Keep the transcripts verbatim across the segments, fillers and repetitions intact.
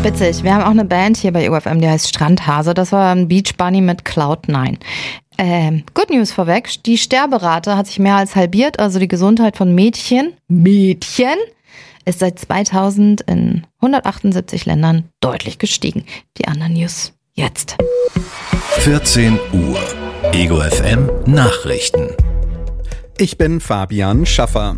Witzig, wir haben auch eine Band hier bei E U F M, die heißt Strandhase. Das war ein Beach Bunny mit Cloud nine. Ähm, Good News vorweg, die Sterberate hat sich mehr als halbiert, also die Gesundheit von Mädchen, Mädchen ist seit zweitausend in hundertachtundsiebzig Ländern deutlich gestiegen. Die anderen News jetzt. vierzehn Uhr, E U F M Nachrichten. Ich bin Fabian Schaffer.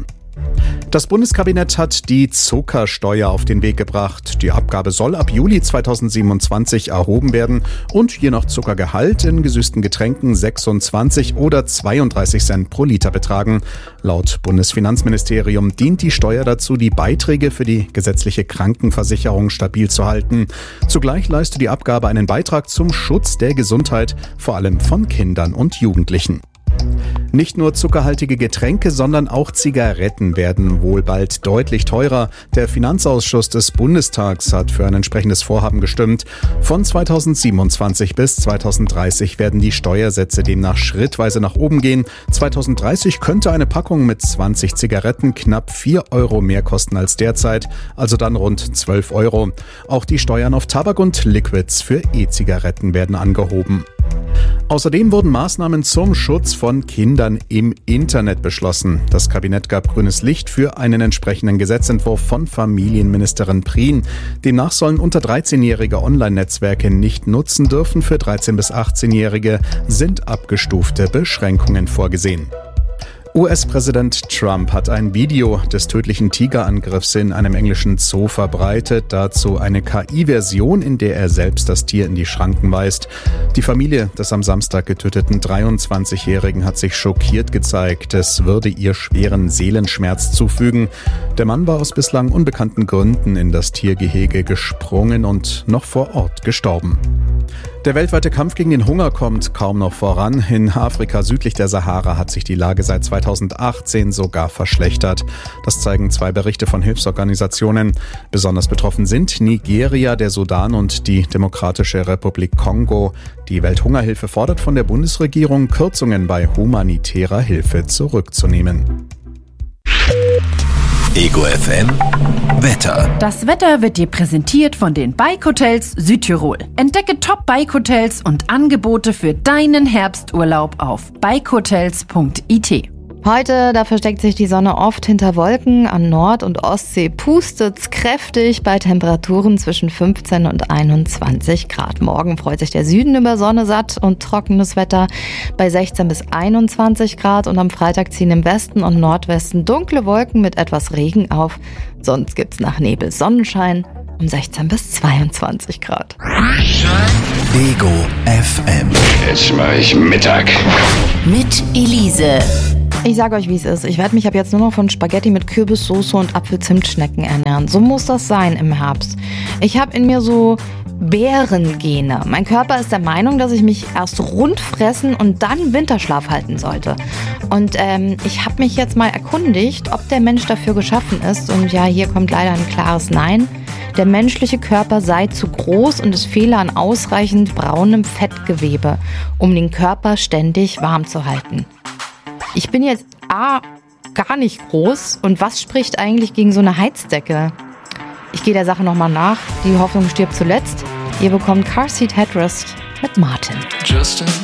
Das Bundeskabinett hat die Zuckersteuer auf den Weg gebracht. Die Abgabe soll ab Juli zweitausendsiebenundzwanzig erhoben werden und je nach Zuckergehalt in gesüßten Getränken sechsundzwanzig oder zweiunddreißig Cent pro Liter betragen. Laut Bundesfinanzministerium dient die Steuer dazu, die Beiträge für die gesetzliche Krankenversicherung stabil zu halten. Zugleich leistet die Abgabe einen Beitrag zum Schutz der Gesundheit, vor allem von Kindern und Jugendlichen. Nicht nur zuckerhaltige Getränke, sondern auch Zigaretten werden wohl bald deutlich teurer. Der Finanzausschuss des Bundestags hat für ein entsprechendes Vorhaben gestimmt. Von zweitausendsiebenundzwanzig bis zweitausenddreißig werden die Steuersätze demnach schrittweise nach oben gehen. zweitausenddreißig könnte eine Packung mit zwanzig Zigaretten knapp vier Euro mehr kosten als derzeit, also dann rund zwölf Euro. Auch die Steuern auf Tabak und Liquids für E-Zigaretten werden angehoben. Außerdem wurden Maßnahmen zum Schutz von Kindern im Internet beschlossen. Das Kabinett gab grünes Licht für einen entsprechenden Gesetzentwurf von Familienministerin Prien. Demnach sollen unter dreizehnjährige Online-Netzwerke nicht nutzen dürfen. Für dreizehn- bis achtzehnjährige sind abgestufte Beschränkungen vorgesehen. U S-Präsident Trump hat ein Video des tödlichen Tigerangriffs in einem englischen Zoo verbreitet. Dazu eine K I-Version, in der er selbst das Tier in die Schranken weist. Die Familie des am Samstag getöteten dreiundzwanzigjährigen hat sich schockiert gezeigt. Es würde ihr schweren Seelenschmerz zufügen. Der Mann war aus bislang unbekannten Gründen in das Tiergehege gesprungen und noch vor Ort gestorben. Der weltweite Kampf gegen den Hunger kommt kaum noch voran. In Afrika südlich der Sahara hat sich die Lage seit zweitausendachtzehn sogar verschlechtert. Das zeigen zwei Berichte von Hilfsorganisationen. Besonders betroffen sind Nigeria, der Sudan und die Demokratische Republik Kongo. Die Welthungerhilfe fordert von der Bundesregierung, Kürzungen bei humanitärer Hilfe zurückzunehmen. E U F M Wetter. Das Wetter wird dir präsentiert von den Bike Hotels Südtirol. Entdecke Top-Bike Hotels und Angebote für deinen Herbsturlaub auf bike hotels punkt i t. Heute, da versteckt sich die Sonne oft hinter Wolken. An Nord- und Ostsee pustet's kräftig bei Temperaturen zwischen fünfzehn und einundzwanzig Grad. Morgen freut sich der Süden über Sonne satt und trockenes Wetter bei sechzehn bis einundzwanzig Grad. Und am Freitag ziehen im Westen und Nordwesten dunkle Wolken mit etwas Regen auf. Sonst gibt's nach Nebel Sonnenschein um sechzehn bis zweiundzwanzig Grad. Ego F M. Jetzt mache ich Mittag. Mit Elise. Ich sage euch, wie es ist. Ich werde mich ab jetzt nur noch von Spaghetti mit Kürbissoße und Apfelzimtschnecken ernähren. So muss das sein im Herbst. Ich habe in mir so Bärengene. Mein Körper ist der Meinung, dass ich mich erst rund fressen und dann Winterschlaf halten sollte. Und ähm, ich habe mich jetzt mal erkundigt, ob der Mensch dafür geschaffen ist. Und ja, hier kommt leider ein klares Nein. Der menschliche Körper sei zu groß und es fehle an ausreichend braunem Fettgewebe, um den Körper ständig warm zu halten. Ich bin jetzt A, gar nicht groß und was spricht eigentlich gegen so eine Heizdecke? Ich gehe der Sache nochmal nach. Die Hoffnung stirbt zuletzt. Ihr bekommt Car Seat Headrest mit Martin. Just